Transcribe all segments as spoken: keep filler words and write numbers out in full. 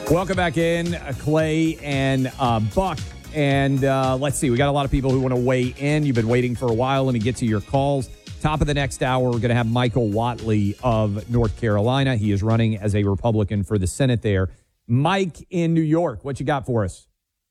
Welcome back in, uh, Clay and uh, Buck. And uh, let's see, we got a lot of people who want to weigh in. You've been waiting for a while. Let me get to your calls. Top of the next hour, we're going to have Michael Whatley of North Carolina. He is running as a Republican for the Senate there. Mike in New York, what you got for us?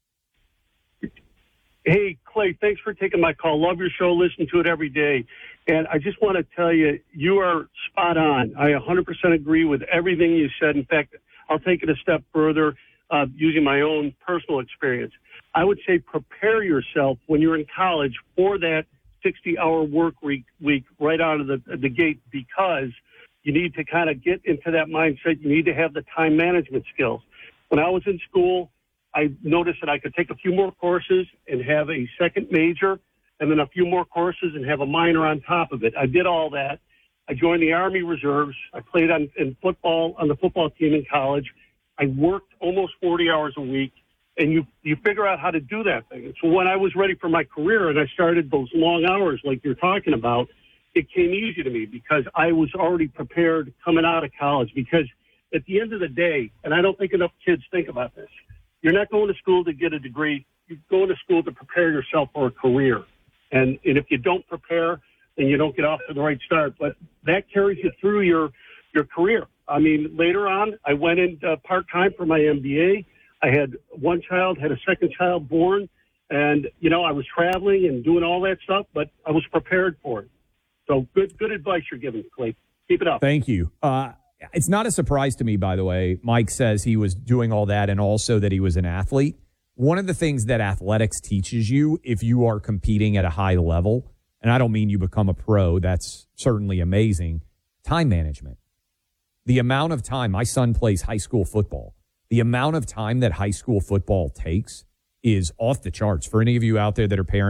Hey, Clay, thanks for taking my call. Love your show. Listen to it every day. And I just want to tell you, you are spot on. I one hundred percent agree with everything you said. In fact, I'll take it a step further uh, using my own personal experience. I would say prepare yourself when you're in college for that sixty-hour work week, week right out of the, the gate, because you need to kind of get into that mindset. You need to have the time management skills. When I was in school, I noticed that I could take a few more courses and have a second major, and then a few more courses and have a minor on top of it. I did all that. I joined the Army Reserves. I played on in football on the football team in college. I worked almost forty hours a week, and you you figure out how to do that thing. And so when I was ready for my career and I started those long hours like you're talking about, it came easy to me because I was already prepared coming out of college. Because at the end of the day, and I don't think enough kids think about this, you're not going to school to get a degree. You're going to school to prepare yourself for a career. And, and if you don't prepare, then you don't get off to the right start. But that carries you through your, your career. I mean, later on, I went in uh, part-time for my M B A. I had one child, had a second child born. And, you know, I was traveling and doing all that stuff, but I was prepared for it. So good good advice you're giving, Clay. Keep it up. Thank you. Uh, it's not a surprise to me, by the way. Mike says he was doing all that and also that he was an athlete. One of the things that athletics teaches you if you are competing at a high level, and I don't mean you become a pro, that's certainly amazing, time management. The amount of time, my son plays high school football, the amount of time that high school football takes is off the charts. For any of you out there that are parents,